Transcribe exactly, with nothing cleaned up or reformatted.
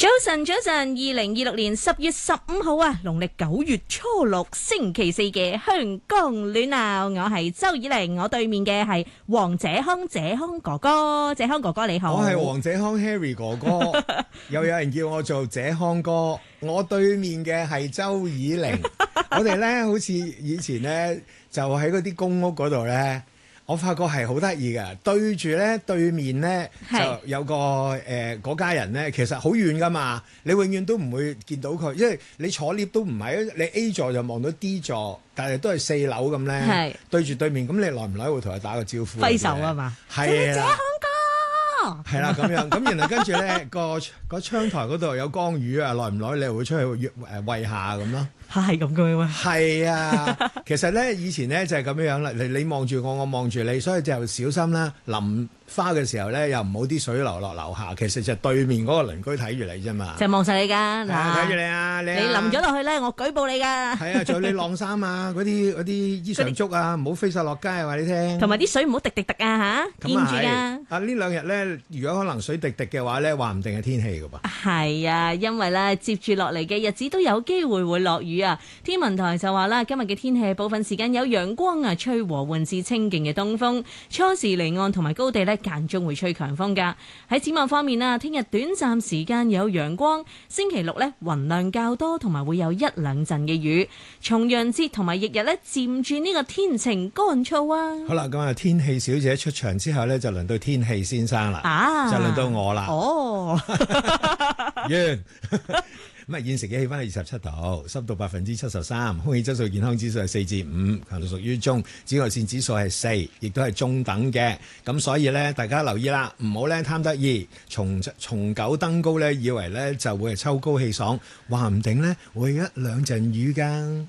晨，早晨，二零二六年十月十五號啊，農曆九月初六星期四嘅香港暖鬧，我係周以玲，我對面嘅係黃謝康，謝康哥哥，謝康哥哥你好。 我係黃謝康 Harry 哥哥，又有人叫我做謝康哥。我對面嘅係周以玲，我哋咧好似以前咧就喺嗰啲公屋嗰度咧。我發覺係好得意嘅，對住咧對面咧就有個誒嗰、呃、家人咧，其實好遠噶嘛，你永遠都唔會見到佢，因為你坐 lift 都唔係，你 A 座就望到 D 座，但係都係四樓咁咧，對住對面，咁你耐唔耐會同佢打個招呼？ 揮手啊嘛， 係啦，係啦咁樣，咁然後跟住咧個個窗台嗰度有江魚啊，耐唔耐你又會出去誒餵下咁咯。 係咁嘅咩？ 係啊，其實咧以前咧就係咁樣樣啦。你你望住我，我望住你，所以就小心啦。淋花嘅時候咧，又唔好啲水流落樓下。其實就對面嗰個鄰居睇住你啫嘛。 就望實你㗎嗱， 睇住你啊！你你淋咗落去咧，我舉報你㗎。 係啊，仲有你晾衫啊，嗰啲嗰啲衣裳足啊，唔好飛晒落街啊！話你聽。同埋啲水唔好滴滴滴啊嚇，見住㗎。 啊呢兩日咧，如果可能水滴滴嘅話咧，話唔定係天氣㗎噃。 係啊，因為咧接住落嚟嘅日子都有機會會落雨啊。天文台就話啦，今日嘅天氣部分時間有陽光啊，吹和緩至清勁嘅東風，初時離岸同埋高地咧間中會吹強風㗎。喺展望方面啊，聽日短暫時間有陽光，星期六咧雲量較多，同埋會有一兩陣嘅雨。重陽節同埋翌日咧漸轉呢個天晴乾燥啊。 好啦，咁啊天氣小姐出場之後咧，就輪到天氣先生啦， 啊， 就輪到我啦。 哦， 完。咁啊，現時嘅氣溫係二十七度，濕度百分之七十三，空氣質素健康指數係四至五，強度屬於中，紫外線指數係四，亦都係中等嘅。咁所以咧，大家留意啦，唔好咧貪得意，重重九登高咧，以為咧就會係秋高氣爽，話唔定咧會一兩陣雨㗎。